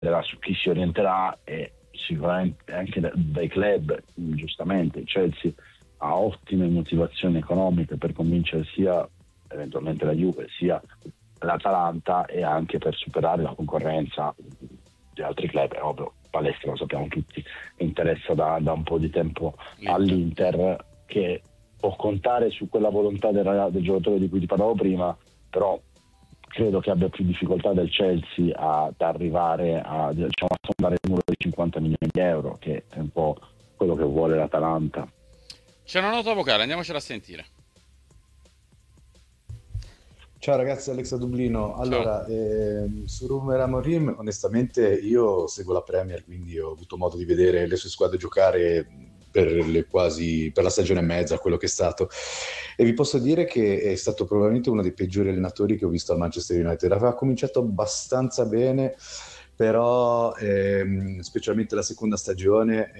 su chi si orienterà, e sicuramente anche dai club, giustamente il Chelsea ha ottime motivazioni economiche per convincere sia eventualmente la Juve sia l'Atalanta, e anche per superare la concorrenza di altri club. È ovvio, palestra, lo sappiamo tutti, interessa da un po' di tempo all'Inter, che può contare su quella volontà del giocatore di cui ti parlavo prima, però credo che abbia più difficoltà del Chelsea ad arrivare a, diciamo, a fondare il muro dei 50 milioni di euro, che è un po' quello che vuole l'Atalanta. C'è una nota vocale, andiamocela a sentire. Ciao ragazzi, Alex da Dublino. Ciao. Allora, su Rumer Amorim, onestamente io seguo la Premier, quindi ho avuto modo di vedere le sue squadre giocare per la stagione e mezza, quello che è stato. E vi posso dire che è stato probabilmente uno dei peggiori allenatori che ho visto al Manchester United. Aveva cominciato abbastanza bene, però specialmente la seconda stagione,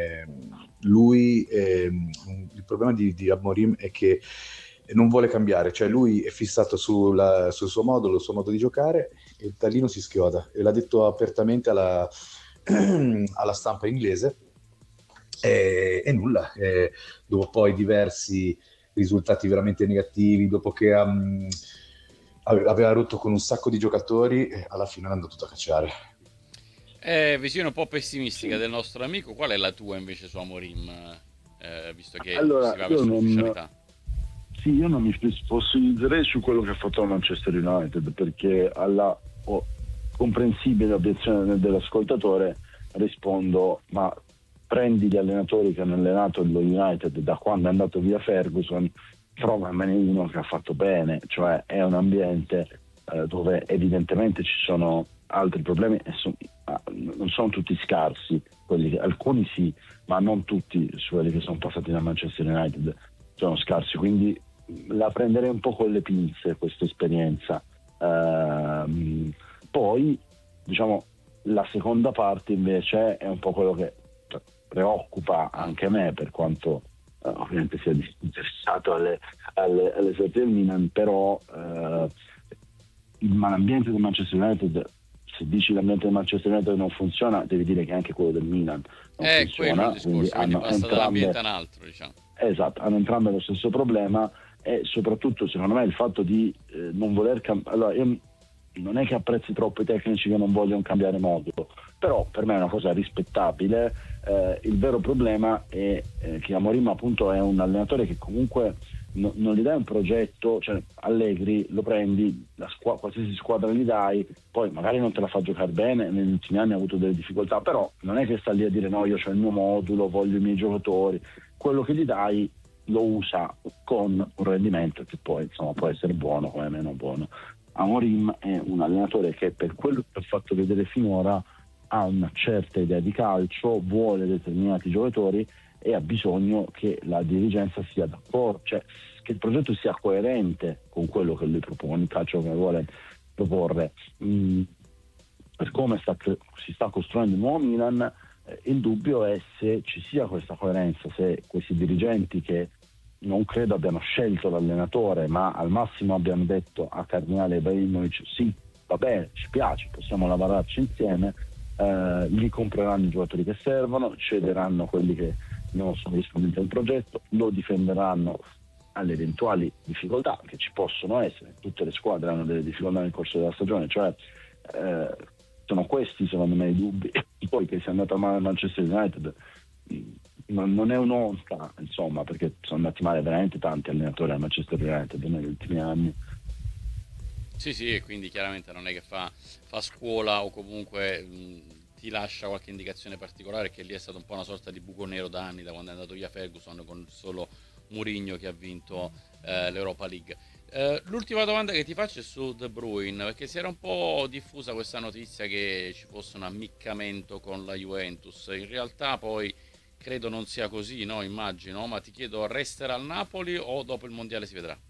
il problema di Amorim è che non vuole cambiare, cioè lui è fissato sul suo modulo, il suo modo di giocare, e da lì non si schioda, e l'ha detto apertamente alla stampa inglese, e nulla, dopo poi diversi risultati veramente negativi, dopo che aveva rotto con un sacco di giocatori, alla fine l'hanno dovuto cacciare. È visione un po' pessimistica del nostro amico. Qual è la tua invece su Amorim? Visto che si Allora, va verso l'ufficialità. sì, io non mi fossilizzerei su quello che ha fatto il Manchester United, perché alla comprensibile obiezione dell'ascoltatore rispondo: ma prendi gli allenatori che hanno allenato lo United da quando è andato via Ferguson, trovamene uno che ha fatto bene. Cioè, è un ambiente dove evidentemente ci sono altri problemi, e non sono tutti scarsi, alcuni sì, ma non tutti quelli che sono passati da Manchester United sono scarsi, quindi la prenderei un po' con le pinze questa esperienza. Poi, diciamo, la seconda parte invece è un po' quello che preoccupa anche me, per quanto ovviamente sia interessato alle sorti del Milan, però il malambiente del Manchester United, se dici l'ambiente del Manchester United non funziona, devi dire che anche quello del Milan non È quello il funziona, quindi discorso, quindi hanno passa dall'ambiente entrambe, a un altro, diciamo. esatto, hanno entrambe lo stesso problema. E soprattutto, secondo me, il fatto di non voler allora, io non è che apprezzi troppo i tecnici che non vogliono cambiare modulo, però per me è una cosa rispettabile. Il vero problema è che Amorim, appunto, è un allenatore che comunque non gli dai un progetto. Cioè, Allegri lo prendi, qualsiasi squadra gli dai, poi magari non te la fa giocare bene, negli ultimi anni ha avuto delle difficoltà, però non è che sta lì a dire: no, io ho il mio modulo, voglio i miei giocatori. Quello che gli dai lo usa con un rendimento che poi, insomma, può essere buono come meno buono. Amorim è un allenatore che, per quello che ha fatto vedere finora, ha una certa idea di calcio, vuole determinati giocatori e ha bisogno che la dirigenza sia d'accordo, cioè che il progetto sia coerente con quello che lui propone, il calcio che vuole proporre. Per come si sta costruendo il nuovo Milan, il dubbio è se ci sia questa coerenza, se questi dirigenti, che non credo abbiano scelto l'allenatore, ma al massimo abbiano detto a Cardinale Ibrahimovic: sì, va bene, ci piace, possiamo lavorarci insieme, gli compreranno i giocatori che servono, cederanno quelli che non sono rispondenti al progetto, lo difenderanno alle eventuali difficoltà che ci possono essere. Tutte le squadre hanno delle difficoltà nel corso della stagione, cioè sono questi secondo me i dubbi. Poi che sia andata male al Manchester United non è un'onta, insomma, perché sono andati male veramente tanti allenatori al Manchester United negli ultimi anni. Sì, sì, e quindi chiaramente non è che fa scuola o comunque ti lascia qualche indicazione particolare, che lì è stato un po' una sorta di buco nero da anni, da quando è andato via Ferguson, con solo Mourinho che ha vinto l'Europa League. L'ultima domanda che ti faccio è su De Bruyne, perché si era un po' diffusa questa notizia che ci fosse un ammiccamento con la Juventus. In realtà poi credo non sia così, no? Immagino, ma ti chiedo, resterà al Napoli o dopo il mondiale si vedrà?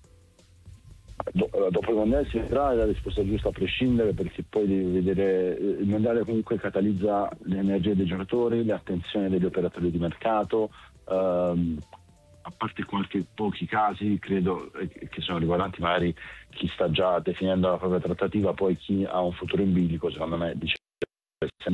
Dopo il mondiale si vedrà, è la risposta giusta a prescindere, perché poi devi vedere. Il mondiale comunque catalizza le energie dei giocatori, le attenzioni degli operatori di mercato, a parte pochi casi, credo, che sono riguardanti magari chi sta già definendo la propria trattativa, poi chi ha un futuro in bilico, secondo me dice se